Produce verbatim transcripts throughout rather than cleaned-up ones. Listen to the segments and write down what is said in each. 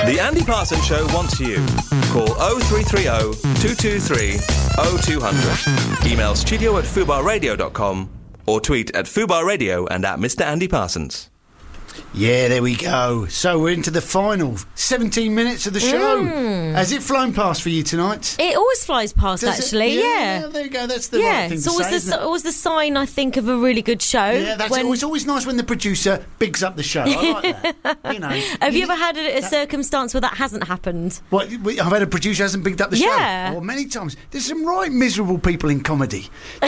The Andy Parsons Show wants you. Call oh three three oh, two two three, oh two hundred. Email studio at fubar radio dot com or tweet at Fubar Radio and at Mister Andy Parsons. Yeah, there we go. So we're into the final seventeen minutes of the show. Mm. Has it flown past for you tonight? It always flies past, Does actually, it? yeah. yeah. There you go, that's the yeah, right thing it's to always say, the, isn't it? always the sign, I think, of a really good show. Yeah, that's when... it. It's always nice when the producer bigs up the show. I like that. You know. Have you ever had a, a circumstance where that hasn't happened? What, I've had a producer who hasn't bigged up the Yeah. show. Oh, many times. There's some right miserable people in comedy.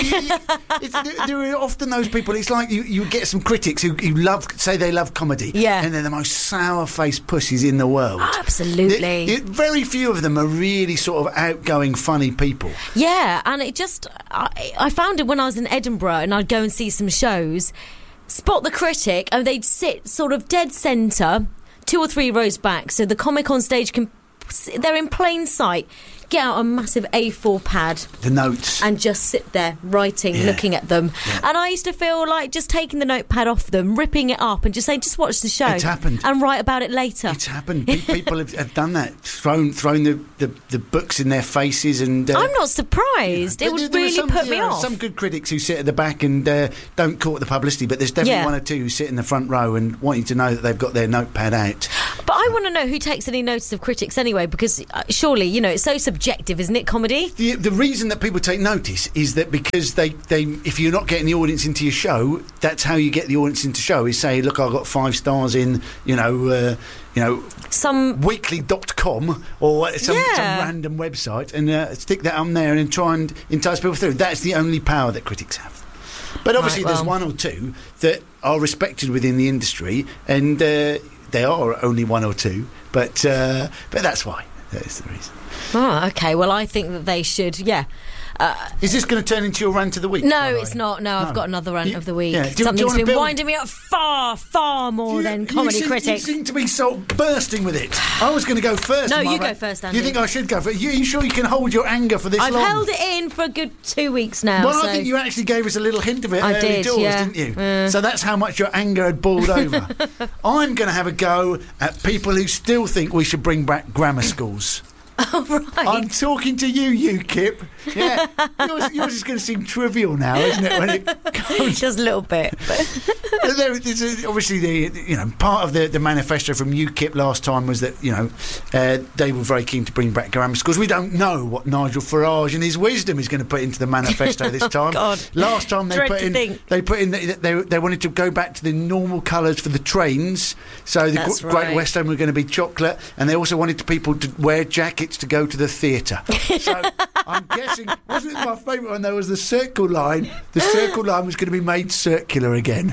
it's, there, there are often those people, it's like you, you get some critics who, who love, say they love comedy. Yeah. And they're the most sour-faced pussies in the world. Oh, absolutely. It, it, very few of them are really sort of outgoing, funny people. Yeah, and it just... I, I found it when I was in Edinburgh and I'd go and see some shows, spot the critic, and they'd sit sort of dead centre, two or three rows back, so the comic on stage can... They're in plain sight. Get out a massive A four pad. The notes. And just sit there writing, Yeah. looking at them. Yeah. And I used to feel like just taking the notepad off them, ripping it up and just saying, just watch the show. It's happened. And write about it later. It's happened. Pe- People have, have done that. Thrown thrown the, the, the books in their faces and... Uh, I'm not surprised. you know, it would there- there are really some, put you me know, off. Some good critics who sit at the back and uh, don't court the publicity, but there's definitely Yeah. one or two who sit in the front row and want you to know that they've got their notepad out. But I want to know who takes any notice of critics anyway, because uh, surely, you know, it's so subjective, isn't it, comedy? The, the reason that people take notice is that because they, they, if you're not getting the audience into your show, that's how you get the audience into show, is say, look, I've got five stars in, you know, uh, you know, Some... weekly dot com or some, Yeah. some random website, and uh, stick that on there and try and entice people through. That's the only power that critics have. But obviously Right, well. there's one or two that are respected within the industry, and uh, they are only one or two, but uh, but that's why. That's the reason. Oh, okay. Well, I think that they should, yeah. Uh, Is this going to turn into your rant of the week? no, by the it's way? not. No, I've No. got another rant You- of the week. yeah. Do you- do you Something's wanna been build- winding me up far, far more You- than you comedy seem, critics. You seem to be so bursting with it. I was going to go first. No, in my you go rant. first, Andy. You think I should go first? You, you sure you can hold your anger for this I've long? held it in for a good two weeks now. Well, so. I think you actually gave us a little hint of it I early did, doors, yeah. didn't you? Uh. So that's how much your anger had boiled over. I'm going to have a go at people who still think we should bring back grammar schools. Oh, right. I'm talking to you, UKIP. Yeah, yours, yours is going to seem trivial now, isn't it? When it comes Just a little bit. But there, there's a- obviously, the you know part of the, the manifesto from UKIP last time was that you know uh, they were very keen to bring back grammar schools. We don't know what Nigel Farage and his wisdom is going to put into the manifesto this time. God. Last time they Dread put to in, think. they put in that they they wanted to go back to the normal colours for the trains. So the That's Gr- Great right. West End were going to be chocolate, and they also wanted people to wear jackets to go to the theatre. So I'm guessing, wasn't it my favourite one? There was the circle line. The circle line was going to be made circular again.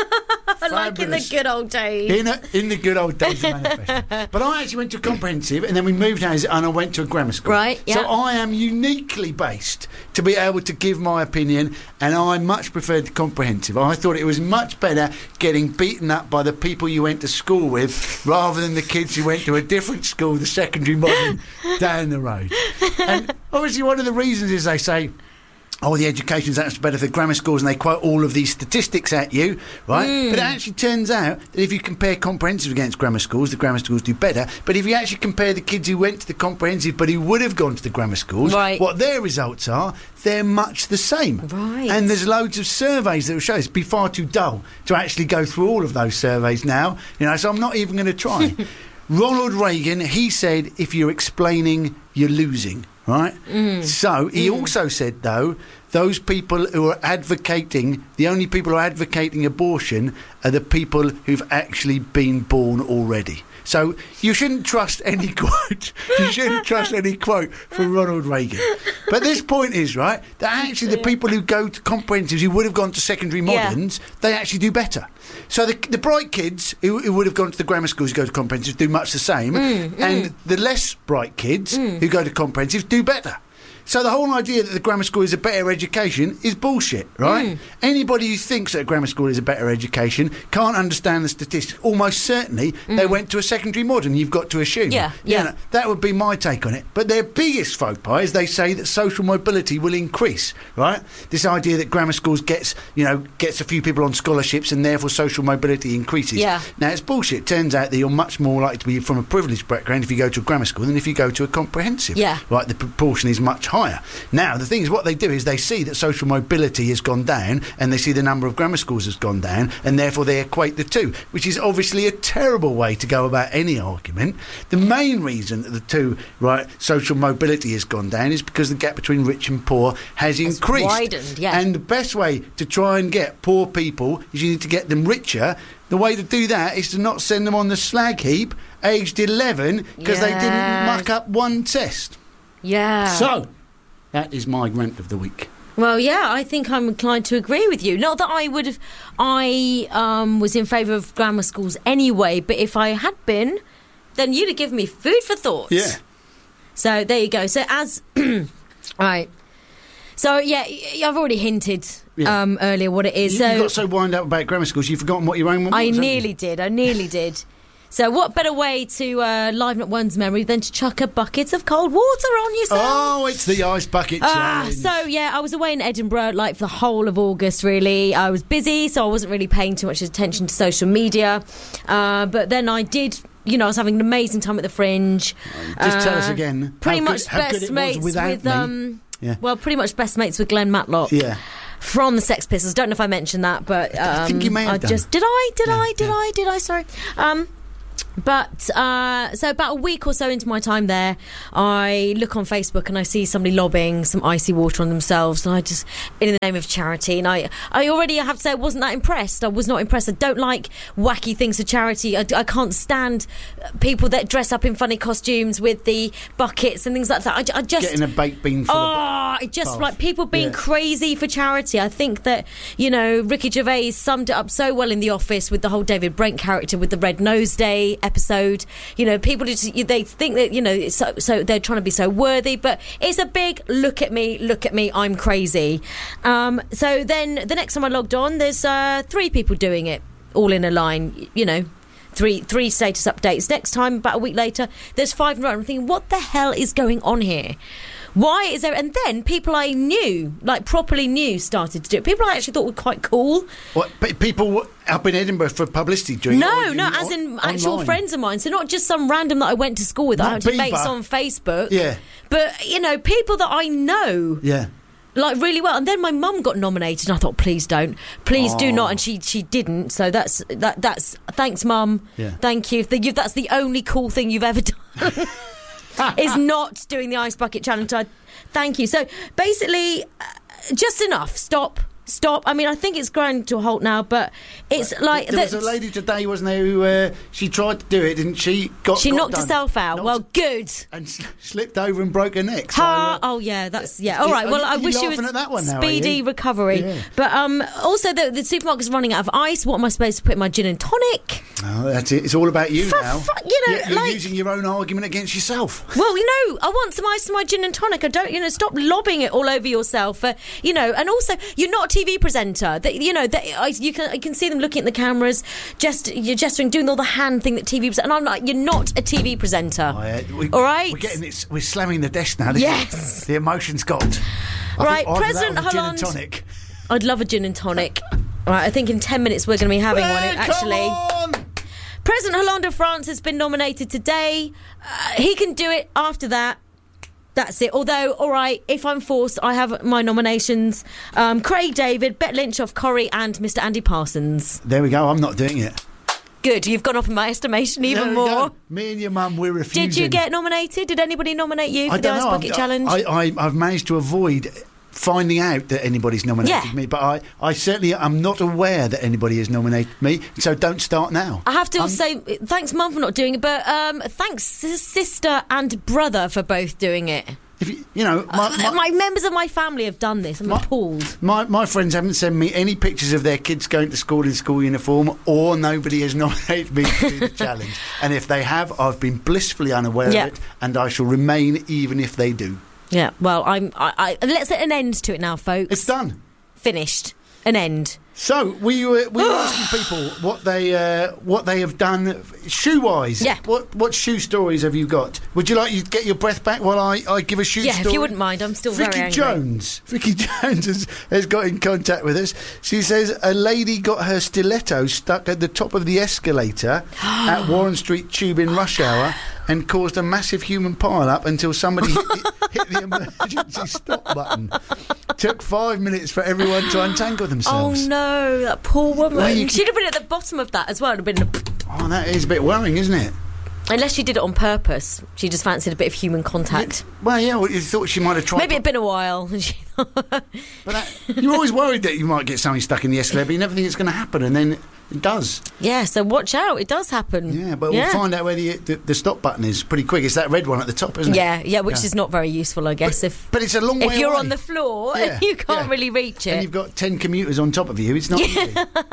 like in the Fabulous. good old days. In, a, in the good old days of manifesto. But I actually went to a comprehensive, and then we moved houses, and I went to a grammar school. Right, yeah. So I am uniquely based to be able to give my opinion, and I much preferred the comprehensive. I thought it was much better getting beaten up by the people you went to school with rather than the kids who went to a different school, the secondary modern, down the road. And obviously one of the reasons is they say, oh, the education's that much better for grammar schools, and they quote all of these statistics at you, right? Mm. But it actually turns out that if you compare comprehensive against grammar schools, the grammar schools do better. But if you actually compare the kids who went to the comprehensive but who would have gone to the grammar schools, Right. what their results are, they're much the same. Right. And there's loads of surveys that will show it's be far too dull to actually go through all of those surveys now. You know, so I'm not even going to try. Ronald Reagan, he said, if you're explaining, you're losing. Right? Mm. So he mm. also said, though, those people who are advocating, the only people who are advocating abortion are the people who've actually been born already. So you shouldn't trust any quote. You shouldn't trust any quote from Ronald Reagan. But this point is, right, that actually the people who go to comprehensives who would have gone to secondary moderns, yeah. they actually do better. So the, the bright kids who, who would have gone to the grammar schools who go to comprehensives do much the same. Mm, and mm. the less bright kids mm. who go to comprehensives do better. So the whole idea that the grammar school is a better education is bullshit, right? Mm. Anybody who thinks that a grammar school is a better education can't understand the statistics. Almost certainly mm. they went to a secondary modern, you've got to assume. Yeah, yeah. You know, that would be my take on it. But their biggest faux pas is they say that social mobility will increase, right? This idea that grammar schools gets, you know, gets a few people on scholarships and therefore social mobility increases. Yeah. Now, it's bullshit. It turns out that you're much more likely to be from a privileged background if you go to a grammar school than if you go to a comprehensive. Yeah. Right, the proportion is much higher. Now, the thing is, what they do is they see that social mobility has gone down and they see the number of grammar schools has gone down and therefore they equate the two, which is obviously a terrible way to go about any argument. The main reason that the two, right, social mobility has gone down is because the gap between rich and poor has it's increased. Widened, yeah. And the best way to try and get poor people is you need to get them richer. The way to do that is to not send them on the slag heap aged eleven because yes. they didn't muck up one test. Yeah. So, that is my rant of the week. Well, yeah, I think I'm inclined to agree with you. Not that I would have... I um, was in favour of grammar schools anyway, but if I had been, then you'd have given me food for thought. Yeah. So, there you go. So, as... right. So, yeah, I've already hinted yeah. um, earlier what it is. You, so you got so wound up about grammar schools, you've forgotten what your own one was. I nearly did. I nearly did. So what better way to uh, liven up one's memory than to chuck a bucket of cold water on yourself? Oh, it's the ice bucket ah, challenge. So, yeah, I was away in Edinburgh, like, for the whole of August, really. I was busy, so I wasn't really paying too much attention to social media. Uh, but then I did... You know, I was having an amazing time at the Fringe. Just uh, tell us again. Pretty how much good, how best good it mates was without with... me. Um, yeah. Well, pretty much best mates with Glenn Matlock. Yeah. From the Sex Pistols. Don't know if I mentioned that, but... Um, I think you may have I done. Just, did I? Did yeah, I? Did yeah. I? Did I? Sorry. Um... But, uh, so about a week or so into my time there, I look on Facebook and I see somebody lobbing some icy water on themselves, and I just, in the name of charity, and I, I already have to say I wasn't that impressed. I was not impressed. I don't like wacky things for charity. I, I can't stand people that dress up in funny costumes with the buckets and things like that. I, I just... Getting a baked bean full oh, of... Oh, just bath. like people being yeah. crazy for charity. I think that, you know, Ricky Gervais summed it up so well in The Office with the whole David Brent character with the Red Nose Day episode. You know, people just, they think that, you know, it's so, so they're trying to be so worthy, but it's a big look at me, look at me, I'm crazy. Um, so then the next time I logged on, there's uh, three people doing it, all in a line, you know. Three three status updates. Next time, about a week later, there's five in a row. I'm thinking, what the hell is going on here? Why is there... And then people I knew, like properly knew, started to do it. People I actually thought were quite cool. What, people up in Edinburgh for publicity doing No, it? no, no, as in actual online? friends of mine. So not just some random that I went to school with, that I Not had to Bieber. mates on Facebook. Yeah. But, you know, people that I know... Yeah. Like really well, and then my mum got nominated, and I thought, please don't, please oh. do not, and she she didn't. So that's that that's thanks, mum. Yeah. Thank you. The, you. That's the only cool thing you've ever done. Is not doing the ice bucket challenge. I, thank you. So basically, uh, just enough. Stop. Stop. I mean, I think it's ground to a halt now, but it's But like there was a lady today, wasn't there? Who uh, she tried to do it, didn't she? Got she got knocked done. herself out. Knocked Well, good. and sl- slipped over and broke her neck. So, Ha! uh, Oh yeah, that's yeah. you- All right. are Well, you- I are you wish you laughing was at that one now, are speedy you? recovery. Yeah. But um, also the the supermarket's running out of ice. What am I supposed to put in my gin and tonic? oh, that's it. It's all about you For now. fu- you know, you're, you're like- using your own argument against yourself. Well, you know, I want some ice in my gin and tonic. I don't, you know, stop lobbing it all over yourself. Uh, you know, and also you're not a T V presenter. That you know, that I, you can I can see them looking at the cameras, just you're gesturing, doing all the hand thing that T V presenters. And I'm like, you're not a T V presenter. Oh, yeah. we, all right, we're getting it. We're slamming the desk now. This Yes. is- the emotion's got. I Right, think I'd President love a gin and Hollande- tonic. I'd love a gin and tonic. All right, I think in ten minutes we're going to be having one. Hey, Actually. come on! President Hollande of France has been nominated today. Uh, he can do it after that. That's it. Although, all right, if I'm forced, I have my nominations. Um, Craig David, Bet Lynch of Corrie, and Mister Andy Parsons. There we go. I'm not doing it. Good. You've gone up in my estimation even There we more. go. Me and your mum, we're refusing. Did you get nominated? Did anybody nominate you for I the don't Ice know. Bucket I've, Challenge? I, I, I've managed to avoid finding out that anybody's nominated Yeah. me, but I, I certainly am not aware that anybody has nominated me, so don't start now. I have to I'm- say, thanks, Mum, for not doing it, but um, thanks, sis- sister and brother, for both doing it. If you, you know, my, Uh, my, my members of my family have done this. I'm My- appalled. my, my friends haven't sent me any pictures of their kids going to school in school uniform, or nobody has nominated me to do the challenge. And if they have, I've been blissfully unaware Yeah. of it, and I shall remain even if they do. Yeah, well, I'm. I, I, let's set an end to it now, folks. It's done. Finished. An end. So we were we were asking people what they uh, what they have done shoe wise. Yeah. What what shoe stories have you got? Would you like you to get your breath back while I, I give a shoe Yeah, story? if you wouldn't mind, I'm still Vicky very angry. Jones. Vicky Jones has, has got in contact with us. She says a lady got her stiletto stuck at the top of the escalator at Warren Street Tube in rush hour and caused a massive human pile up until somebody hit, the, hit the emergency stop button. Took five minutes for everyone to untangle Oh themselves. no, that poor woman. Well, you She'd have been at the bottom of that as well. It'd have been a... Oh, that is a bit worrying, isn't it? Unless she did it on purpose. She just fancied a bit of human contact. Well, yeah, well, you thought she might have tried. Maybe it'd been a while. But that, you're always worried that you might get something stuck in the escalator, but you never think it's going to happen, and then it does. Yeah, so watch out. It does happen. Yeah, but we'll find out where the, the the stop button is pretty quick. It's that red one at the top, isn't it? Yeah, yeah, which Yeah. is not very usul, I guess. But, if but it's a long way if you're away. on the floor, Yeah, you can't yeah. really reach And it. you've got ten commuters on top of you. It's not easy.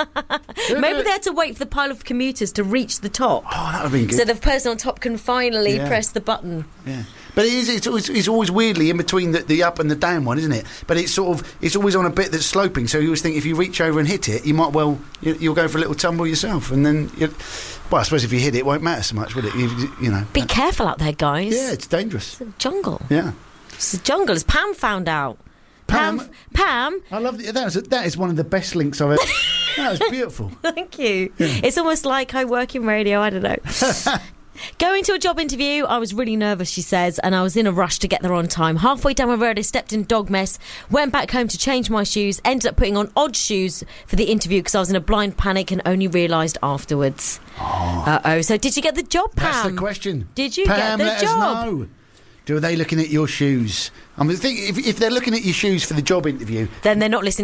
Maybe they had to wait for the pile of commuters to reach the top. Oh, that would have been good. So the person on top can finally Yeah. press the button. Yeah. But it is, it's, always, it's always weirdly in between the, the up and the down one, isn't it? But it's sort of it's always on a bit that's sloping. So you always think if you reach over and hit it, you might well you, you'll go for a little tumble yourself, and then you, well, I suppose if you hit it, it won't matter so much, will it? You, you know. Be careful out there, guys. Yeah, it's dangerous. It's a jungle. Yeah. It's a jungle, as Pam found out. Pam- Pam, Pam I love the, that. Was, that is one of the best links I've ever. That was beautiful. thank you. It's almost like I work in radio, I don't know. Going to a job interview, I was really nervous, she says, and I was in a rush to get there on time. Halfway down the road, I stepped in dog mess, went back home to change my shoes, ended up putting on odd shoes for the interview because I was in a blind panic and only realised afterwards. Oh. Uh-oh. So did you get the job, Pam? That's the question. Did you Pam, get the let job? us know. Do they looking at your shoes? I mean, think if, if they're looking at your shoes for the job interview, Then they're not listening